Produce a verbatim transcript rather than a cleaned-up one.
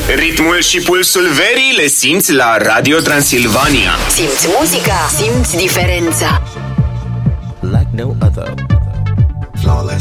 Ritmul și pulsul verii le simți la Radio Transilvania. Simți muzica, simți diferența. Like no other. Flawless.